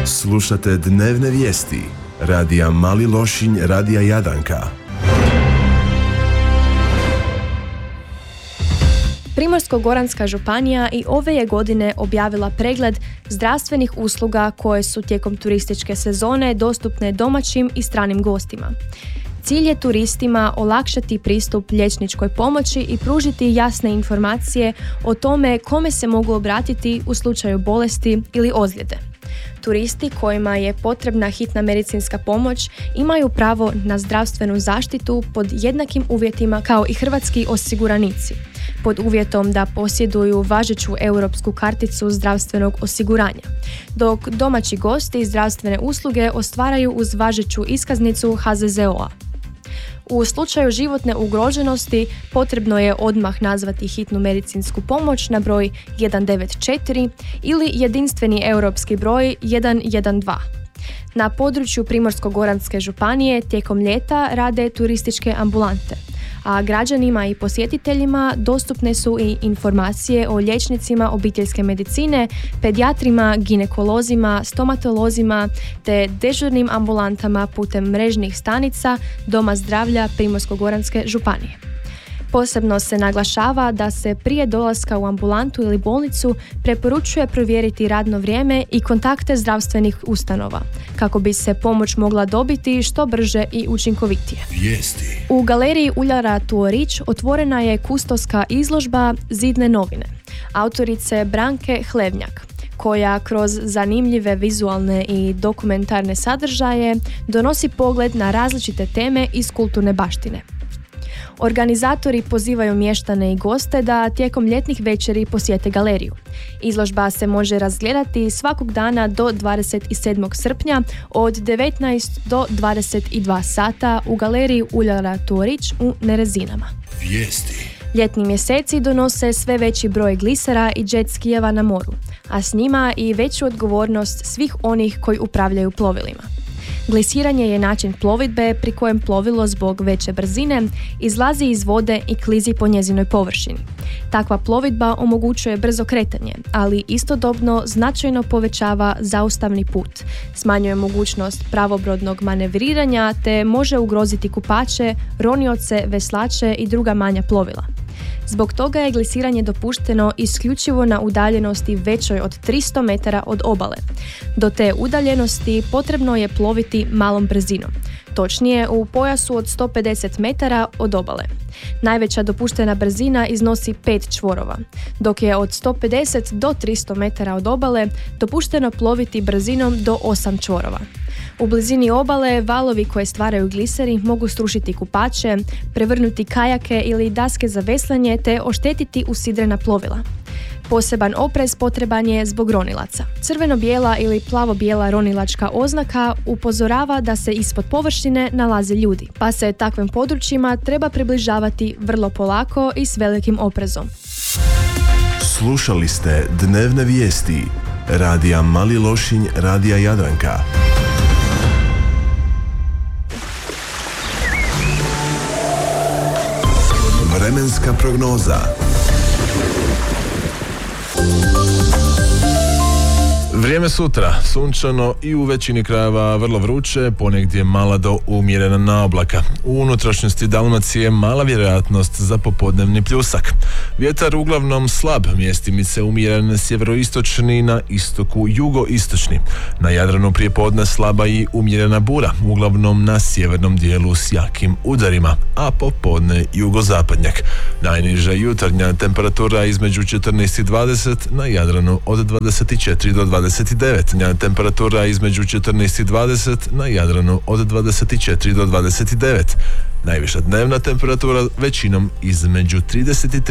Slušate dnevne vijesti radija Mali Lošinj, radija Jadranka. Primorsko-goranska županija i ove je godine objavila pregled zdravstvenih usluga koje su tijekom turističke sezone dostupne domaćim i stranim gostima. Cilj je turistima olakšati pristup liječničkoj pomoći i pružiti jasne informacije o tome kome se mogu obratiti u slučaju bolesti ili ozljede. Turisti kojima je potrebna hitna medicinska pomoć imaju pravo na zdravstvenu zaštitu pod jednakim uvjetima kao i hrvatski osiguranici, pod uvjetom da posjeduju važeću europsku karticu zdravstvenog osiguranja, dok domaći gosti zdravstvene usluge ostvaraju uz važeću iskaznicu HZZO-a. U slučaju životne ugroženosti potrebno je odmah nazvati hitnu medicinsku pomoć na broj 194 ili jedinstveni europski broj 112. Na području Primorsko-goranske županije tijekom ljeta rade turističke ambulante, a građanima i posjetiteljima dostupne su i informacije o liječnicima obiteljske medicine, pedijatrima, ginekolozima, stomatolozima te dežurnim ambulantama putem mrežnih stanica Doma zdravlja Primorsko-goranske županije. Posebno se naglašava da se prije dolaska u ambulantu ili bolnicu preporučuje provjeriti radno vrijeme i kontakte zdravstvenih ustanova, kako bi se pomoć mogla dobiti što brže i učinkovitije. Vijesti. U galeriji Uljara Tuorić otvorena je kustoska izložba Zidne novine, autorice Branke Hlevnjak, koja kroz zanimljive vizualne i dokumentarne sadržaje donosi pogled na različite teme iz kulturne baštine. Organizatori pozivaju mještane i goste da tijekom ljetnih večeri posjete galeriju. Izložba se može razgledati svakog dana do 27. srpnja od 19 do 22 sata u galeriji Uljara Tuorić u Nerezinama. Vijesti. Ljetni mjeseci donose sve veći broj glisera i jet skijeva na moru, a s njima i veću odgovornost svih onih koji upravljaju plovilima. Glisiranje je način plovidbe pri kojem plovilo zbog veće brzine izlazi iz vode i klizi po njezinoj površini. Takva plovidba omogućuje brzo kretanje, ali istodobno značajno povećava zaustavni put, smanjuje mogućnost pravobrodnog manevriranja te može ugroziti kupače, ronioce, veslače i druga manja plovila. Zbog toga je glisiranje dopušteno isključivo na udaljenosti većoj od 300 metara od obale. Do te udaljenosti potrebno je ploviti malom brzinom, točnije u pojasu od 150 metara od obale. Najveća dopuštena brzina iznosi 5 čvorova, dok je od 150 do 300 metara od obale dopušteno ploviti brzinom do 8 čvorova. U blizini obale valovi koje stvaraju gliseri mogu srušiti kupače, prevrnuti kajake ili daske za veslanje te oštetiti usidrena plovila. Poseban oprez potreban je zbog ronilaca. Crveno-bijela ili plavo-bijela ronilačka oznaka upozorava da se ispod površine nalaze ljudi, pa se takvim područjima treba približavati vrlo polako i s velikim oprezom. Slušali ste dnevne vijesti radija Mali Lošinj, radija Jadranka. Vremenska prognoza. Vrijeme sutra, sunčano i u većini krajeva vrlo vruće, ponegdje mala do umjerena naoblaka. U unutrašnjosti Dalmacije mala vjerojatnost za popodnevni pljusak. Vjetar uglavnom slab, mjestimice umjeren sjeveroistočni, na istoku jugoistočni. Na Jadranu prijepodne slaba i umjerena bura, uglavnom na sjevernom dijelu s jakim udarima, a popodne jugozapadnjak. Najniža jutarnja temperatura između 14 i 20, na Jadranu od 24 do 29, temperatura između 14 i 20, na Jadranu od 24 do 29. Najviša dnevna temperatura većinom između 33